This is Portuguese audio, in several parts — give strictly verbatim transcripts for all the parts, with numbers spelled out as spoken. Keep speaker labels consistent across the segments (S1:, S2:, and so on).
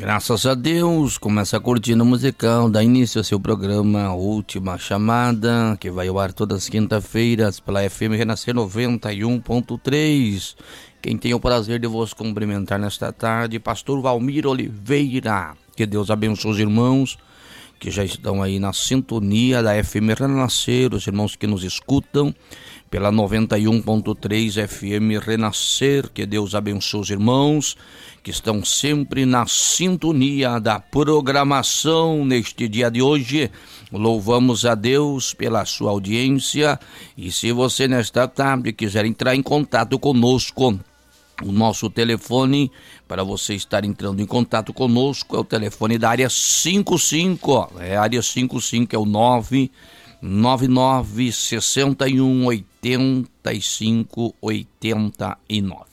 S1: Graças a Deus, começa curtindo musical, dá início ao seu programa Última Chamada, que vai ao ar todas as quinta-feiras pela F M Renascer noventa e um ponto três. Quem tem o prazer de vos cumprimentar nesta tarde, Pastor Valmir Oliveira. Que Deus abençoe os irmãos que já estão aí na sintonia da F M Renascer, os irmãos que nos escutam pela noventa e um ponto três F M Renascer. Que Deus abençoe os irmãos que estão sempre na sintonia da programação neste dia de hoje. Louvamos a Deus pela sua audiência, e se você nesta tarde quiser entrar em contato conosco, o nosso telefone para você estar entrando em contato conosco é o telefone da área cinquenta e cinco, é a área cinquenta e cinco, é o nove nove nove, seis um, oito cinco, oito nove.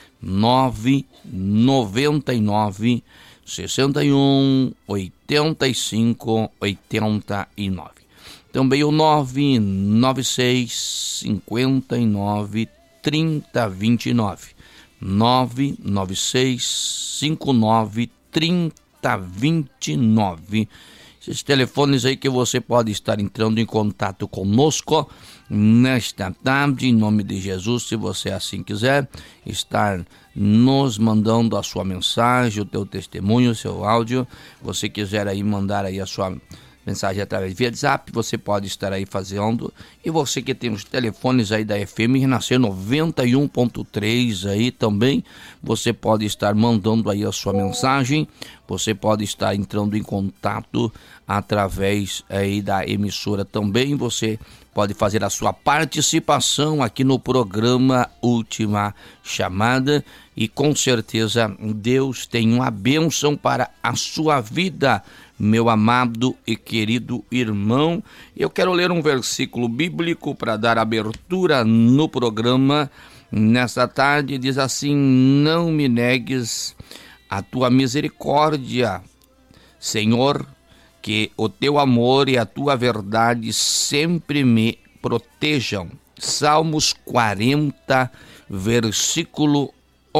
S1: nove nove nove, seis um, oito cinco, oito nove. Também o nove nove seis, cinco nove, três zero dois nove. nove nove seis, cinco nove, três zero dois nove. Esses telefones aí que você pode estar entrando em contato conosco nesta tarde, em nome de Jesus. Se você assim quiser estar nos mandando a sua mensagem, o teu testemunho, o seu áudio, você quiser aí mandar aí a sua mensagem através de WhatsApp, você pode estar aí fazendo. E você que tem os telefones aí da F M Renascer noventa e um ponto três aí também, você pode estar mandando aí a sua mensagem, você pode estar entrando em contato através aí da emissora também, você pode fazer a sua participação aqui no programa Última Chamada, e com certeza Deus tem uma bênção para a sua vida, meu amado e querido irmão. Eu quero ler um versículo bíblico para dar abertura no programa nesta tarde. Diz assim: não me negues a tua misericórdia, Senhor, que o teu amor e a tua verdade sempre me protejam. Salmos quarenta, versículo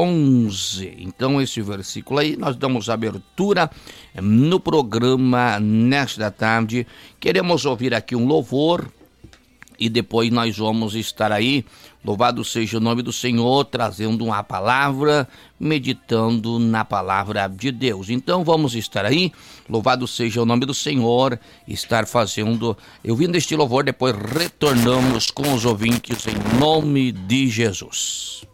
S1: onze. Então esse versículo aí nós damos abertura no programa nesta tarde. Queremos ouvir aqui um louvor e depois nós vamos estar aí, louvado seja o nome do Senhor, trazendo uma palavra, meditando na palavra de Deus. Então vamos estar aí, louvado seja o nome do Senhor, estar fazendo, ouvindo este louvor, depois retornamos com os ouvintes em nome de Jesus.